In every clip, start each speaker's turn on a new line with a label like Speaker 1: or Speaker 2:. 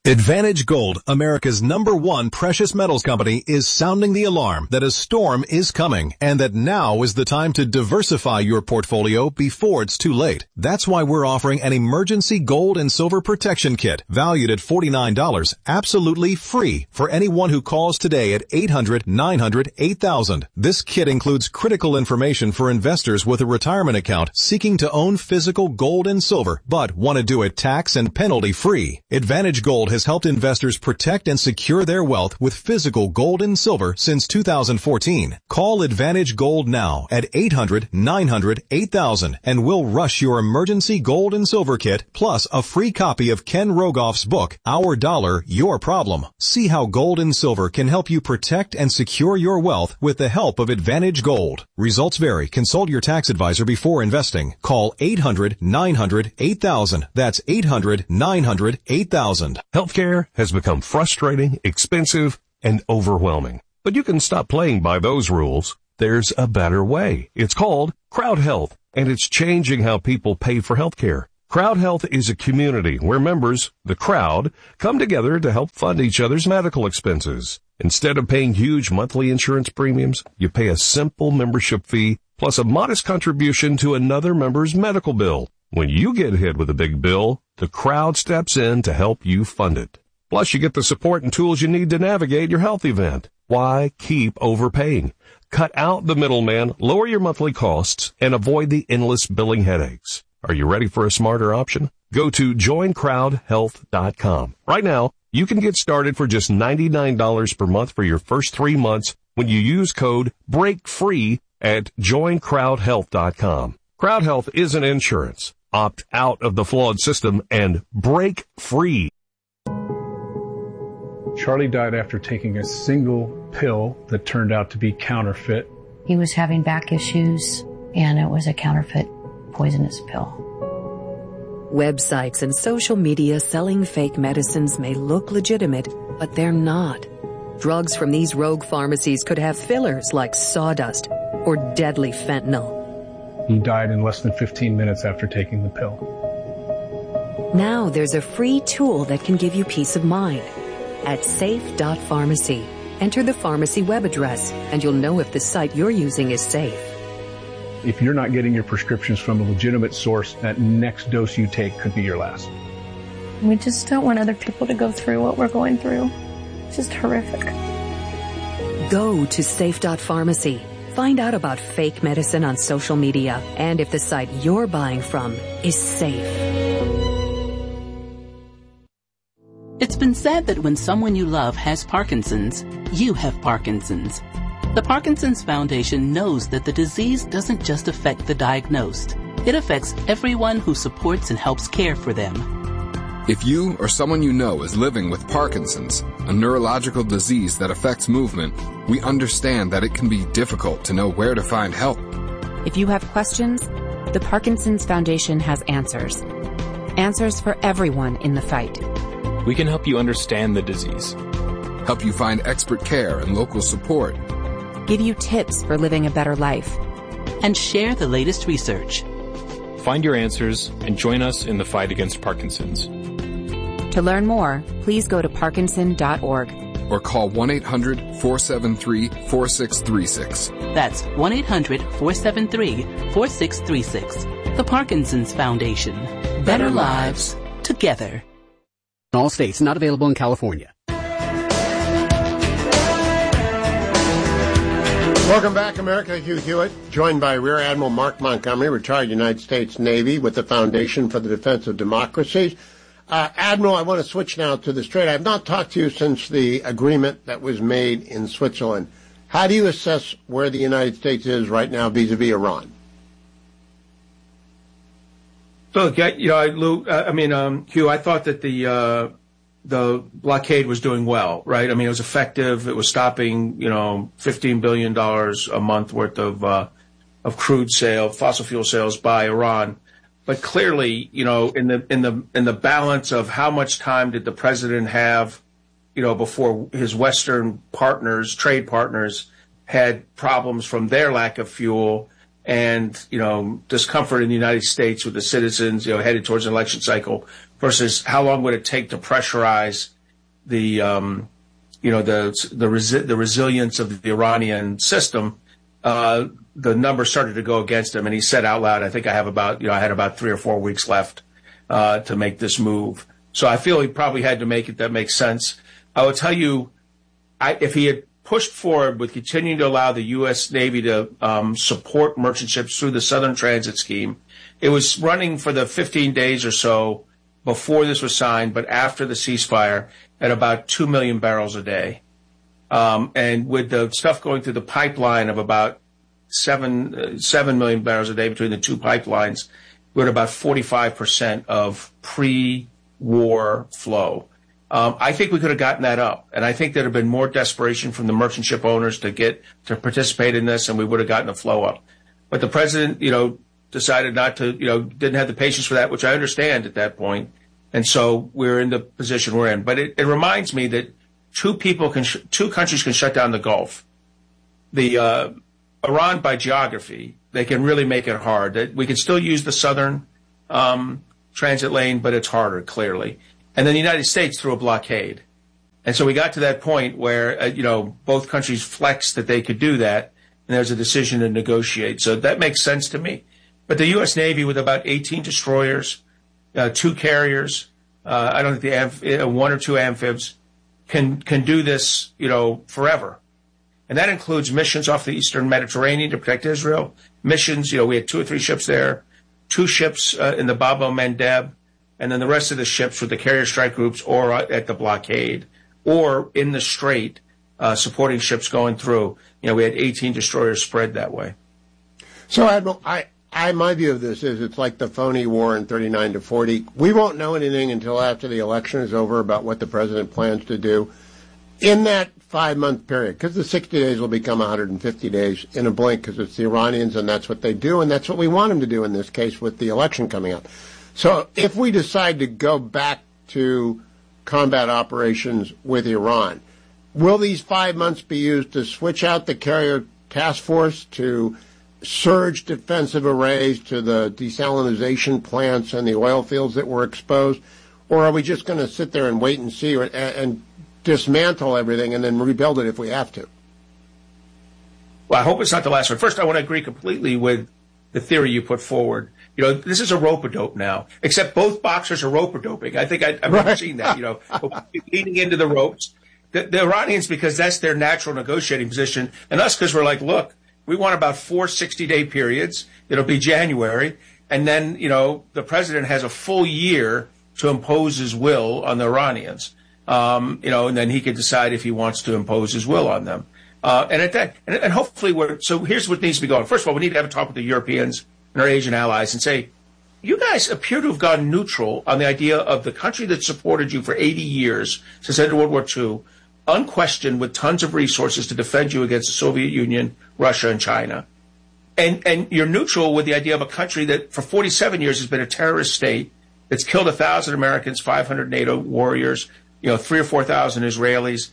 Speaker 1: Advantage Gold, America's #1 precious metals company, is sounding the alarm that a storm is coming and that now is the time to diversify your portfolio before it's too late. That's why we're offering an emergency gold and silver protection kit valued at $49, absolutely free for anyone who calls today at 800-900-8000. This kit includes critical information for investors with a retirement account seeking to own physical gold and silver but want to do it tax and penalty free. Advantage Gold has helped investors protect and secure their wealth with physical gold and silver since 2014. Call Advantage Gold now at 800-900-8000 and we'll rush your emergency gold and silver kit plus a free copy of Ken Rogoff's book, Our Dollar, Your Problem. See how gold and silver can help you protect and secure your wealth with the help of Advantage Gold. Results vary. Consult your tax advisor before investing. Call 800-900-8000. That's 800-900-8000.
Speaker 2: Healthcare has become frustrating, expensive, and overwhelming. But you can stop playing by those rules. There's a better way. It's called Crowd Health, and it's changing how people pay for healthcare. Crowd Health is a community where members, the crowd, come together to help fund each other's medical expenses. Instead of paying huge monthly insurance premiums, you pay a simple membership fee plus a modest contribution to another member's medical bill. When you get hit with a big bill, the crowd steps in to help you fund it. Plus, you get the support and tools you need to navigate your health event. Why keep overpaying? Cut out the middleman, lower your monthly costs, and avoid the endless billing headaches. Are you ready for a smarter option? Go to joincrowdhealth.com. Right now, you can get started for just $99 per month for your first 3 months when you use code BREAKFREE at joincrowdhealth.com. Crowd Health isn't insurance. Opt out of the flawed system and break free.
Speaker 3: Charlie died after taking a single pill that turned out to be counterfeit.
Speaker 4: He was having back issues, and it was a counterfeit poisonous pill.
Speaker 5: Websites and social media selling fake medicines may look legitimate, but they're not. Drugs from these rogue pharmacies could have fillers like sawdust or deadly fentanyl.
Speaker 3: He died in less than 15 minutes after taking the pill.
Speaker 5: Now there's a free tool that can give you peace of mind. At safe.pharmacy, enter the pharmacy web address, and you'll know if the site you're using is safe.
Speaker 3: If you're not getting your prescriptions from a legitimate source, that next dose you take could be your last.
Speaker 6: We just don't want other people to go through what we're going through. It's just horrific.
Speaker 5: Go to safe.pharmacy. Find out about fake medicine on social media and if the site you're buying from is safe.
Speaker 7: It's been said that when someone you love has Parkinson's, you have Parkinson's. The Parkinson's Foundation knows that the disease doesn't just affect the diagnosed. It affects everyone who supports and helps care for them.
Speaker 8: If you or someone you know is living with Parkinson's, a neurological disease that affects movement, we understand that it can be difficult to know where to find help.
Speaker 9: If you have questions, the Parkinson's Foundation has answers. Answers for everyone in the fight.
Speaker 10: We can help you understand the disease.
Speaker 8: Help you find expert care and local support.
Speaker 9: Give you tips for living a better life.
Speaker 7: And share the latest research.
Speaker 10: Find your answers and join us in the fight against Parkinson's.
Speaker 9: To learn more, please go to parkinson.org.
Speaker 8: Or call 1-800-473-4636.
Speaker 7: That's 1-800-473-4636. The Parkinson's Foundation. Better lives together.
Speaker 11: In all states, not available in California.
Speaker 12: Welcome back, America. Hugh Hewitt, joined by Rear Admiral Mark Montgomery, retired United States Navy with the Foundation for the Defense of Democracy. Admiral, I want to switch now to the Strait. I have not talked to you since the agreement that was made in Switzerland. How do you assess where the United States is right now vis-a-vis Iran?
Speaker 13: So, Lou, Hugh, I thought that the blockade was doing well, right? I mean, it was effective. It was stopping, $15 billion a month worth of crude fossil fuel sales by Iran. But clearly, in the balance of how much time did the president have, before his Western partners, trade partners, had problems from their lack of fuel and, discomfort in the United States with the citizens, headed towards an election cycle versus how long would it take to pressurize the resilience of the Iranian system, the numbers started to go against him. And he said out loud, I think I had about 3 or 4 weeks left to make this move. So I feel he probably had to make it. That makes sense. I will tell you, if he had pushed forward with continuing to allow the U.S. Navy to support merchant ships through the Southern Transit Scheme, it was running for the 15 days or so before this was signed, but after the ceasefire, at about 2 million barrels a day. And with the stuff going through the pipeline of about 7 million barrels a day between the two pipelines, we're at about 45% of pre-war flow. I think we could have gotten that up, and I think there'd have been more desperation from the merchant ship owners to participate in this, and we would have gotten the flow up. But the president, decided not to, didn't have the patience for that, which I understand at that point, and so we're in the position we're in. But it reminds me that two countries can shut down the Gulf. Iran, by geography, they can really make it hard. We can still use the southern transit lane, but it's harder, clearly. And then the United States through a blockade. And so we got to that point where, both countries flexed that they could do that, and there's a decision to negotiate. So that makes sense to me. But the U.S. Navy, with about 18 destroyers, 2 carriers, I don't think 1 or 2 amphibs, can do this, forever. And that includes missions off the Eastern Mediterranean to protect Israel. Missions, we had 2 or 3 ships there, 2 ships in the Bab el-Mandeb, and then the rest of the ships with the carrier strike groups or at the blockade or in the strait, supporting ships going through. We had 18 destroyers spread that way.
Speaker 12: So, Admiral, my view of this is it's like the phony war in 39 to 40. We won't know anything until after the election is over about what the president plans to do. In that 5-month period, because the 60 days will become 150 days in a blink because it's the Iranians and that's what they do, and that's what we want them to do in this case with the election coming up. So if we decide to go back to combat operations with Iran, will these 5 months be used to switch out the carrier task force, to surge defensive arrays to the desalinization plants and the oil fields that were exposed? Or are we just going to sit there and wait and see and dismantle everything and then rebuild it if we have to?
Speaker 13: Well, I hope it's not the last one. First, I want to agree completely with the theory you put forward. This is a rope-a-dope now, except both boxers are rope-a-doping. I think I've never seen that, leaning into the ropes. The Iranians, because that's their natural negotiating position, and us because we're like, look, we want about 4 60-day periods. It'll be January. And then, the president has a full year to impose his will on the Iranians. And then he can decide if he wants to impose his will on them. And hopefully so here's what needs to be going. First of all, we need to have a talk with the Europeans and our Asian allies and say, you guys appear to have gone neutral on the idea of the country that supported you for 80 years since the end of World War II, unquestioned with tons of resources to defend you against the Soviet Union, Russia, and China. And you're neutral with the idea of a country that for 47 years has been a terrorist state that's killed 1,000 Americans, 500 NATO warriors, 3,000 or 4,000 Israelis,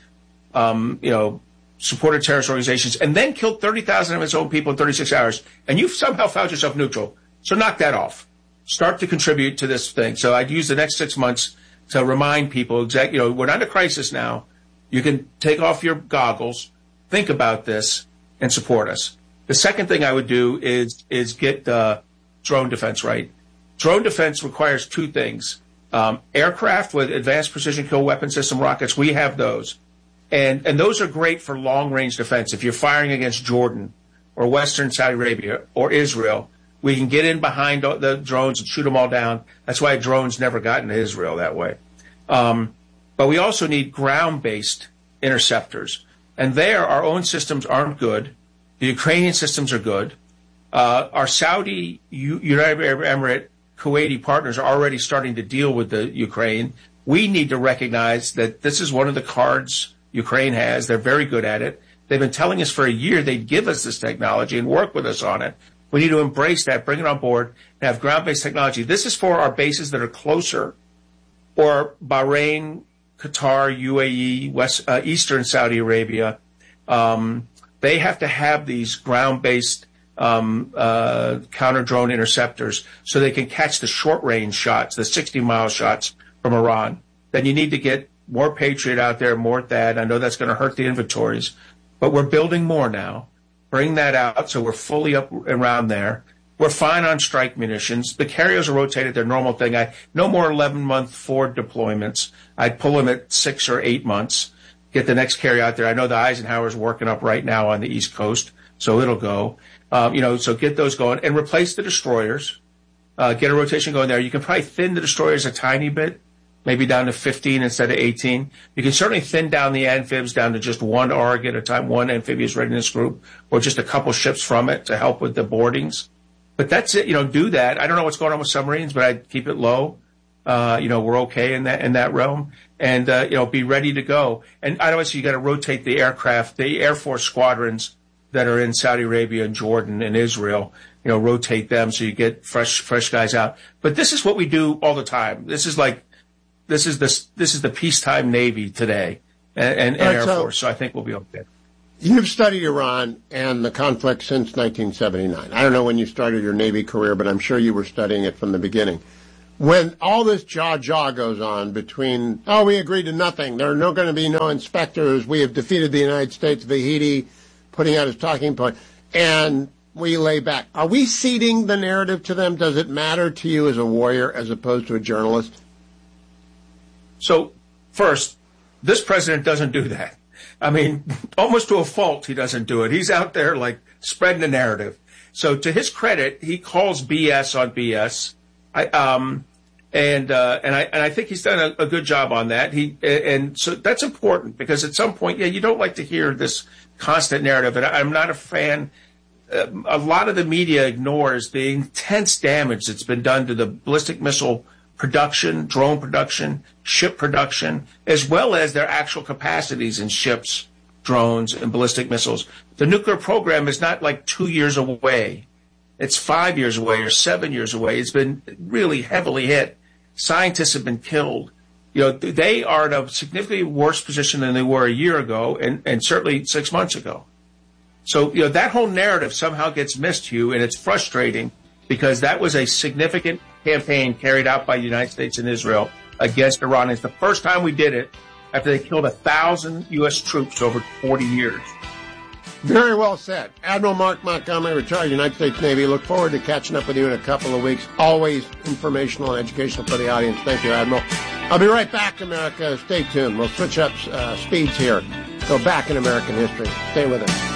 Speaker 13: supported terrorist organizations, and then killed 30,000 of its own people in 36 hours. And you've somehow found yourself neutral. So knock that off. Start to contribute to this thing. So I'd use the next 6 months to remind people, we're not in a crisis now. You can take off your goggles, think about this, and support us. The second thing I would do is get drone defense right. Drone defense requires 2 things. Aircraft with advanced precision kill weapon system rockets, we have those. And those are great for long-range defense. If you're firing against Jordan or Western Saudi Arabia or Israel, we can get in behind the drones and shoot them all down. That's why drones never got into Israel that way. But we also need ground-based interceptors. And there, our own systems aren't good. The Ukrainian systems are good. Our Saudi, United Arab Emirates, Kuwaiti partners are already starting to deal with the Ukraine. We need to recognize that this is one of the cards Ukraine has. They're very good at it. They've been telling us for a year they'd give us this technology and work with us on it. We need to embrace that, bring it on board, and have ground-based technology. This is for our bases that are closer, or Bahrain, Qatar, UAE, Eastern Saudi Arabia. They have to have these ground-based counter-drone interceptors so they can catch the short-range shots, the 60-mile shots from Iran. Then you need to get more Patriot out there, more THAAD. I know that's going to hurt the inventories, but we're building more now. Bring that out so we're fully up around there. We're fine on strike munitions. The carriers are rotated their normal thing. No more 11-month forward deployments. I'd pull them at 6 or 8 months, get the next carrier out there. I know the Eisenhower's working up right now on the East Coast, so it'll go. So get those going and replace the destroyers. Get a rotation going there. You can probably thin the destroyers a tiny bit, maybe down to 15 instead of 18. You can certainly thin down the amphibs down to just one ARG at a time, one amphibious readiness group, or just a couple ships from it to help with the boardings. But that's it. Do that. I don't know what's going on with submarines, but I'd keep it low. We're okay in that realm, and be ready to go. And obviously, you got to rotate the aircraft, the Air Force squadrons that are in Saudi Arabia and Jordan and Israel. Rotate them so you get fresh guys out. But this is what we do all the time. This is the peacetime Navy today and Air Force. So I think we'll be okay.
Speaker 12: You've studied Iran and the conflict since 1979. I don't know when you started your Navy career, but I'm sure you were studying it from the beginning. When all this jaw goes on between, we agreed to nothing, there are going to be no inspectors, we have defeated the United States, Vahidi putting out his talking point, and we lay back. Are we ceding the narrative to them? Does it matter to you as a warrior as opposed to a journalist?
Speaker 13: So, first, this president doesn't do that. I mean, almost to a fault, he doesn't do it. He's out there, spreading the narrative. So, to his credit, he calls BS on BS. I think he's done a good job on that. So that's important because at some point, you don't like to hear this constant narrative. And I'm not a fan. A lot of the media ignores the intense damage that's been done to the ballistic missile production, drone production, ship production, as well as their actual capacities in ships, drones, and ballistic missiles. The nuclear program is not 2 years away. It's 5 years away or 7 years away. It's been really heavily hit. Scientists have been killed. They are in a significantly worse position than they were a year ago and certainly 6 months ago. So, that whole narrative somehow gets missed, Hugh, and it's frustrating because that was a significant campaign carried out by the United States and Israel against Iran. It's the first time we did it after they killed 1,000 U.S. troops over 40 years.
Speaker 12: Very well said. Admiral Mark Montgomery, retired United States Navy. Look forward to catching up with you in a couple of weeks. Always informational and educational for the audience. Thank you, Admiral. I'll be right back, America. Stay tuned. We'll switch up speeds here. Go back in American history. Stay with us.